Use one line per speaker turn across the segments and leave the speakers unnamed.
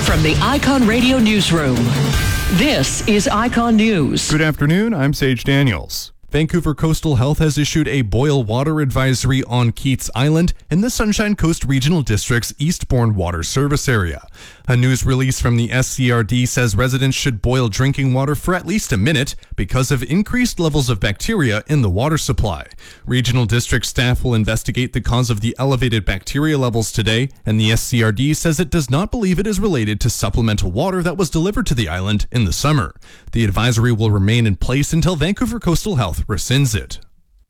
from the Icon Radio Newsroom, this is Icon News.
Good afternoon, I'm Sage Daniels. Vancouver Coastal Health has issued a boil water advisory on Keats Island in the Sunshine Coast Regional District's Eastbourne Water Service area. A news release from the SCRD says residents should boil drinking water for at least a minute because of increased levels of bacteria in the water supply. Regional District staff will investigate the cause of the elevated bacteria levels today, and the SCRD says it does not believe it is related to supplemental water that was delivered to the island in the summer. The advisory will remain in place until Vancouver Coastal Health rescinds it.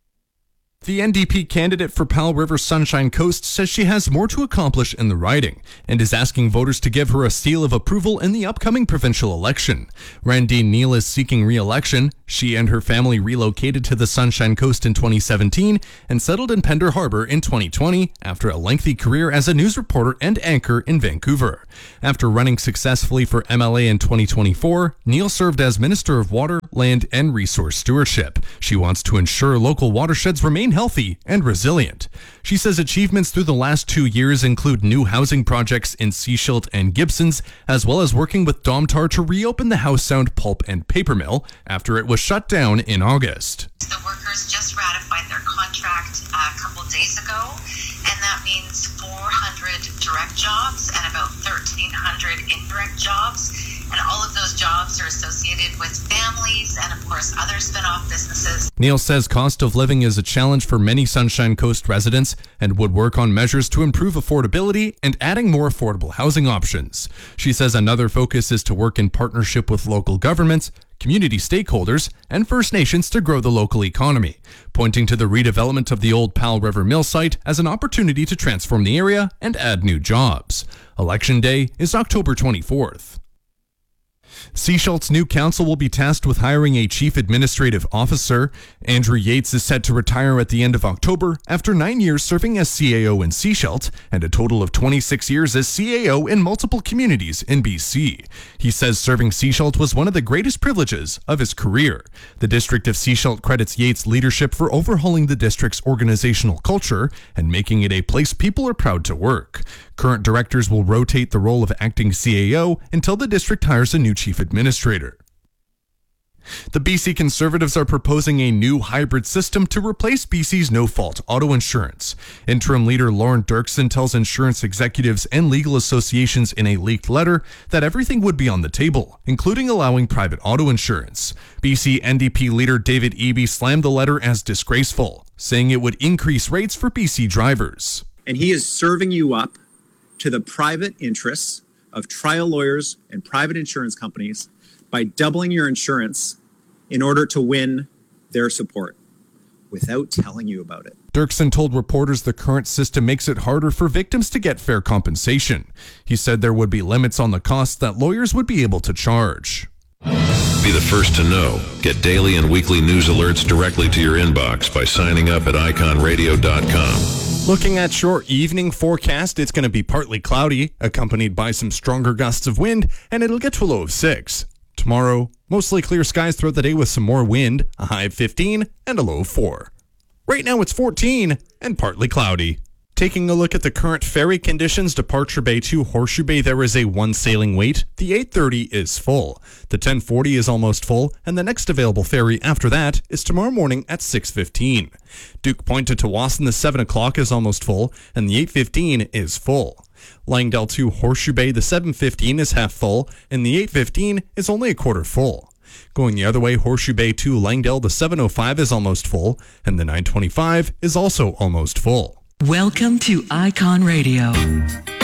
The NDP candidate for Powell River Sunshine Coast says she has more to accomplish in the riding and is asking voters to give her a seal of approval in the upcoming provincial election. Randine Neal is seeking re-election. She and her family relocated to the Sunshine Coast in 2017 and settled in Pender Harbor in 2020 after a lengthy career as a news reporter and anchor in Vancouver. After running successfully for MLA in 2024, Neal served as Minister of Water, Land and Resource Stewardship. She wants to ensure local watersheds remain healthy and resilient. She says achievements through the last 2 years include new housing projects in Seashilt and Gibsons, as well as working with Domtar to reopen the House Sound pulp and paper mill after it was shut down in August.
The workers just ratified their contract a couple days ago, and that means 400 direct jobs and about 1,300 indirect jobs. And all of those jobs are associated with families and, of course, other spin-off businesses.
Neal says cost of living is a challenge for many Sunshine Coast residents and would work on measures to improve affordability and adding more affordable housing options. She says another focus is to work in partnership with local governments, community stakeholders, and First Nations to grow the local economy, pointing to the redevelopment of the old Powell River Mill site as an opportunity to transform the area and add new jobs. Election Day is October 24th. Seashilt's new council will be tasked with hiring a chief administrative officer. Andrew Yates is set to retire at the end of October after 9 years serving as CAO in Seashilt and a total of 26 years as CAO in multiple communities in BC. He says serving Seashilt was one of the greatest privileges of his career. The District of Seashilt credits Yates' leadership for overhauling the district's organizational culture and making it a place people are proud to work. Current directors will rotate the role of acting CAO until the district hires a new chief administrator. The BC Conservatives are proposing a new hybrid system to replace BC's no-fault auto insurance. Interim leader Lauren Dirksen tells insurance executives and legal associations in a leaked letter that everything would be on the table, including allowing private auto insurance. BC NDP leader David Eby slammed the letter as disgraceful, saying it would increase rates for BC drivers.
And he is serving you up to the private interests of trial lawyers and private insurance companies by doubling your insurance in order to win their support without telling you about it.
Dirksen told reporters the current system makes it harder for victims to get fair compensation. He said there would be limits on the costs that lawyers would be able to charge.
Be the first to know. Get daily and weekly news alerts directly to your inbox by signing up at iconradio.com.
Looking at your evening forecast, it's going to be partly cloudy, accompanied by some stronger gusts of wind, and it'll get to a low of 6. Tomorrow, mostly clear skies throughout the day with some more wind, a high of 15 and a low of 4. Right now it's 14 and partly cloudy. Taking a look at the current ferry conditions, Departure Bay to Horseshoe Bay, there is a 1 sailing wait. The 8:30 is full. The 10:40 is almost full, and the next available ferry after that is tomorrow morning at 6:15. Duke Point to Tsawwassen, the 7 o'clock is almost full, and the 8:15 is full. Langdale to Horseshoe Bay, the 7:15 is half full, and the 8:15 is only a quarter full. Going the other way, Horseshoe Bay to Langdale, the 7:05 is almost full, and the 9:25 is also almost full.
Welcome to Icon Radio.